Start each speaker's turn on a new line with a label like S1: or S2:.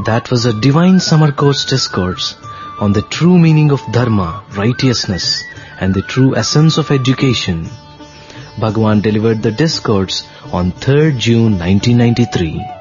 S1: That was a divine summer course discourse on the true meaning of dharma, righteousness, and the true essence of education. Bhagwan delivered the discourse on 3rd June 1993.